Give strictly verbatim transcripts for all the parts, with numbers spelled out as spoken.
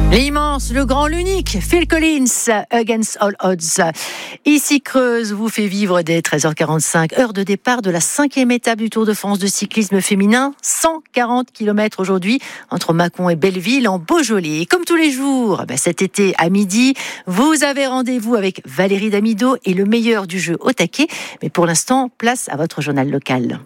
L'immense, le grand, l'unique, Phil Collins, Against All Odds. Ici Creuse vous fait vivre dès treize heures quarante-cinq, heure de départ de la cinquième étape du Tour de France de cyclisme féminin. cent quarante kilomètres aujourd'hui entre Mâcon et Belleville en Beaujolais. Et comme tous les jours, ben cet été à midi, vous avez rendez-vous avec Valérie Damido et le meilleur du jeu au taquet. Mais pour l'instant, place à votre journal local.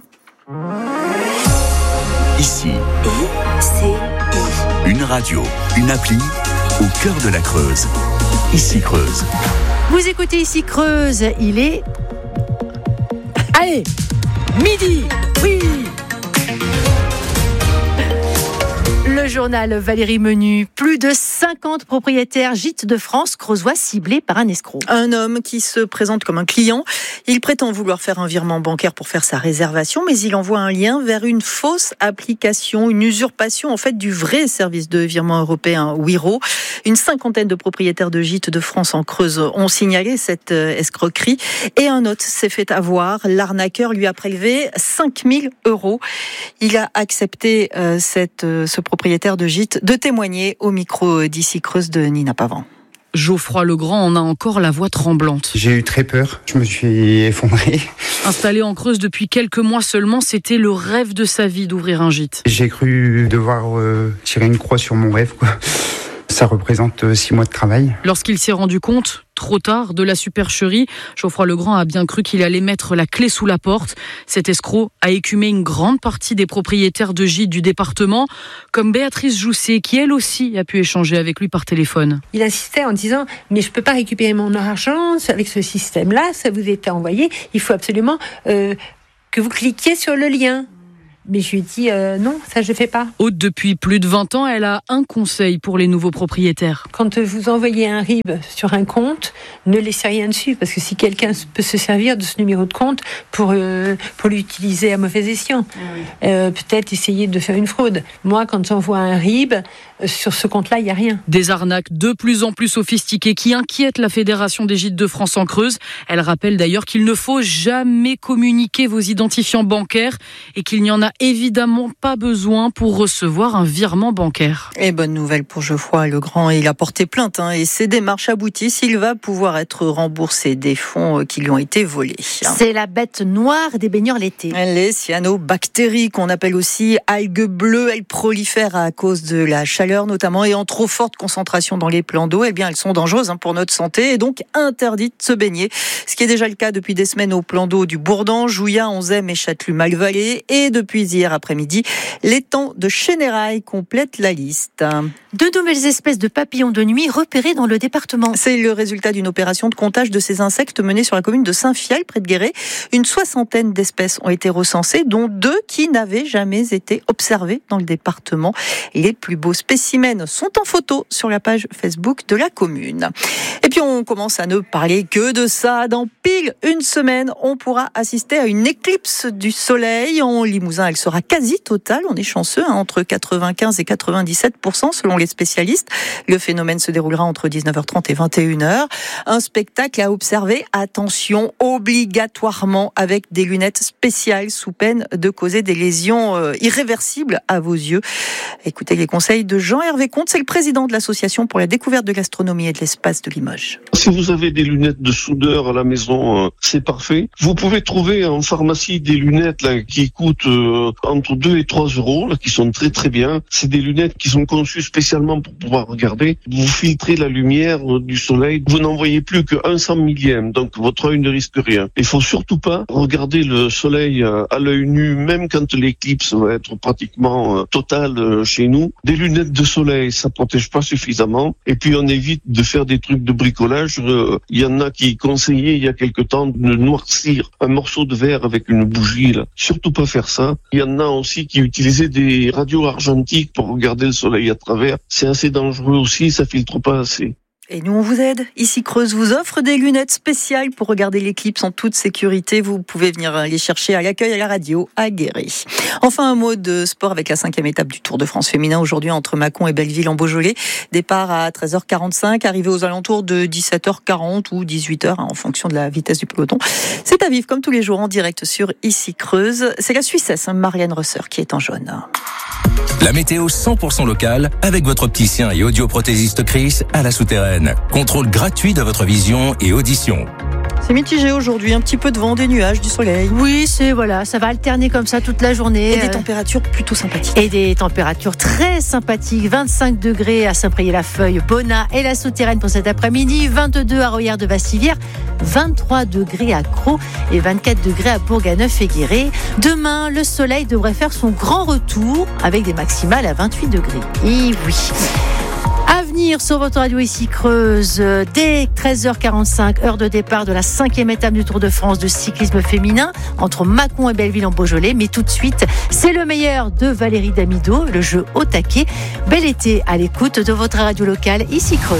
Ici, I C I. Une radio, une appli au cœur de la Creuse. Ici Creuse. Vous écoutez Ici Creuse, il est... Allez, midi, oui. Le journal Valérie Menu. Plus de cinquante propriétaires gîtes de France creusois ciblés par un escroc. Un homme qui se présente comme un client. Il prétend vouloir faire un virement bancaire pour faire sa réservation, mais il envoie un lien vers une fausse application, une usurpation en fait du vrai service de virement européen Wero. Une cinquantaine de propriétaires de gîtes de France en Creuse ont signalé cette escroquerie et un autre s'est fait avoir. L'arnaqueur lui a prélevé cinq mille euros. Il a accepté euh, cette, euh, ce propriétaire de gîte de témoigner au micro d'Ici Creuse de Nina Pavant. Geoffroy Legrand en a encore la voix tremblante. J'ai eu très peur, je me suis effondré. Installé en Creuse depuis quelques mois seulement, c'était le rêve de sa vie d'ouvrir un gîte. J'ai cru devoir euh, tirer une croix sur mon rêve, quoi. Ça représente six mois de travail. Lorsqu'il s'est rendu compte, trop tard, de la supercherie, Geoffroy Legrand a bien cru qu'il allait mettre la clé sous la porte. Cet escroc a écumé une grande partie des propriétaires de gîtes du département, comme Béatrice Jousset, qui elle aussi a pu échanger avec lui par téléphone. Il insistait en disant « mais je ne peux pas récupérer mon argent avec ce système-là, ça vous est envoyé, il faut absolument euh, que vous cliquiez sur le lien ». Mais je lui ai dit euh, non, ça je ne fais pas. Haute depuis plus de vingt ans, elle a un conseil pour les nouveaux propriétaires. Quand vous envoyez un R I B sur un compte, ne laissez rien dessus, parce que si quelqu'un peut se servir de ce numéro de compte pour, euh, pour l'utiliser à mauvais escient, oui. euh, peut-être essayer de faire une fraude. Moi, quand j'envoie un R I B, euh, sur ce compte-là, il n'y a rien. Des arnaques de plus en plus sophistiquées qui inquiètent la Fédération des gîtes de France en Creuse. Elle rappelle d'ailleurs qu'il ne faut jamais communiquer vos identifiants bancaires et qu'il n'y en a évidemment pas besoin pour recevoir un virement bancaire. Et bonne nouvelle pour Geoffroy Legrand, il a porté plainte hein, et ses démarches aboutissent, il va pouvoir être remboursé des fonds qui lui ont été volés. C'est la bête noire des baigneurs l'été. Les cyanobactéries qu'on appelle aussi algues bleues, elles prolifèrent à cause de la chaleur notamment et en trop forte concentration dans les plans d'eau, eh bien elles sont dangereuses hein, pour notre santé et donc interdites de se baigner. Ce qui est déjà le cas depuis des semaines au plan d'eau du Bourdan, Jouillat, Onzem et Châtelus-Malvallée et depuis hier après-midi, l'étang de Chénérail complète la liste. Deux nouvelles espèces de papillons de nuit repérées dans le département. C'est le résultat d'une opération de comptage de ces insectes menée sur la commune de Saint-Fiel, près de Guéret. Une soixantaine d'espèces ont été recensées, dont deux qui n'avaient jamais été observées dans le département. Les plus beaux spécimens sont en photo sur la page Facebook de la commune. Et puis on commence à ne parler que de ça. Dans pile une semaine, on pourra assister à une éclipse du soleil. En Limousin, elle sera quasi totale. On est chanceux, hein, entre quatre-vingt-quinze et quatre-vingt-dix-sept pour cent selon les spécialistes. Le phénomène se déroulera entre dix-neuf heures trente et vingt et une heures. Un spectacle à observer, attention, obligatoirement avec des lunettes spéciales sous peine de causer des lésions euh, irréversibles à vos yeux. Écoutez les conseils de Jean-Hervé Comte, c'est le président de l'association pour la découverte de l'astronomie et de l'espace de Limoges. Si vous avez des lunettes de soudeur à la maison, euh, c'est parfait. Vous pouvez trouver en pharmacie des lunettes là, qui coûtent euh, entre deux et trois euros, là, qui sont très très bien. C'est des lunettes qui sont conçues spécialement pour pouvoir regarder. Vous filtrez la lumière du soleil, vous n'en voyez plus qu'un cent millième, donc votre œil ne risque rien. Il faut surtout pas regarder le soleil à l'œil nu, même quand l'éclipse va être pratiquement totale chez nous. Des lunettes de soleil, ça protège pas suffisamment. Et puis on évite de faire des trucs de bricolage. Il y en a qui conseillaient il y a quelque temps de noircir un morceau de verre avec une bougie, là. Surtout pas faire ça. Il y en a aussi qui utilisaient des radios argentiques pour regarder le soleil à travers. C'est assez dangereux aussi, ça filtre pas assez. Et nous, on vous aide. Ici, Creuse vous offre des lunettes spéciales pour regarder l'éclipse en toute sécurité. Vous pouvez venir les chercher à l'accueil à la radio à Guéret. Enfin, un mot de sport avec la cinquième étape du Tour de France féminin aujourd'hui entre Mâcon et Belleville en Beaujolais. Départ à treize heures quarante-cinq, arrivé aux alentours de dix-sept heures quarante ou dix-huit heures hein, en fonction de la vitesse du peloton. C'est à vivre comme tous les jours en direct sur Ici Creuse. C'est la Suissesse, Marianne Rosser, qui est en jaune. La météo cent pour cent locale avec votre opticien et audioprothésiste Chris à la Souterraine. Contrôle gratuit de votre vision et audition. C'est mitigé aujourd'hui, un petit peu de vent, des nuages, du soleil. Oui, c'est voilà, ça va alterner comme ça toute la journée. Et des températures plutôt sympathiques. Et des températures très sympathiques. vingt-cinq degrés à Saint-Priest-la-Feuille, Bonnat et la Souterraine pour cet après-midi. vingt-deux à Royère de Bassivière, vingt-trois degrés à Crau et vingt-quatre degrés à Bourganeuf et Guéret. Demain, le soleil devrait faire son grand retour avec des maximales à vingt-huit degrés. Et oui. À venir sur votre radio Ici Creuse, dès treize heures quarante-cinq, heure de départ de la cinquième étape du Tour de France de cyclisme féminin entre Mâcon et Belleville en Beaujolais. Mais tout de suite, c'est le meilleur de Valérie Damido, le jeu au taquet. Bel été à l'écoute de votre radio locale Ici Creuse.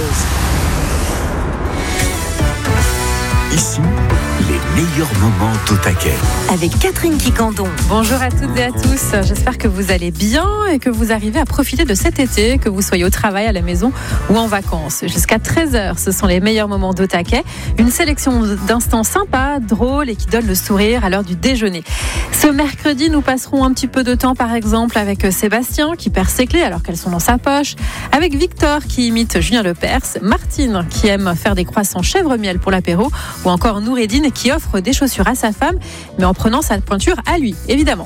Ici, les meilleurs moments d'au taquet. Avec Catherine Quicandon. Bonjour à toutes et à tous, j'espère que vous allez bien et que vous arrivez à profiter de cet été, que vous soyez au travail, à la maison ou en vacances. Jusqu'à treize heures, ce sont les meilleurs moments d'au taquet. Une sélection d'instants sympas, drôles et qui donnent le sourire à l'heure du déjeuner. Ce mercredi, nous passerons un petit peu de temps par exemple avec Sébastien qui perd ses clés alors qu'elles sont dans sa poche, avec Victor qui imite Julien Lepers, Martine qui aime faire des croissants chèvre-miel pour l'apéro ou encore Noureddine qui offre des chaussures à sa femme mais en prenant sa pointure à lui, évidemment.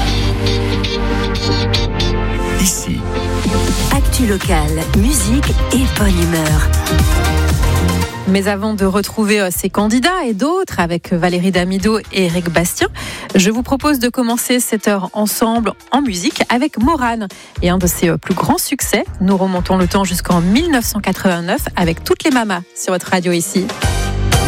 Ici. Actu locale, musique et bonne humeur. Mais avant de retrouver ces candidats et d'autres avec Valérie Damido et Eric Bastien, je vous propose de commencer cette heure ensemble en musique avec Morane et un de ses plus grands succès. Nous remontons le temps jusqu'en dix-neuf cent quatre-vingt-neuf avec Toutes les mamas sur votre radio ici.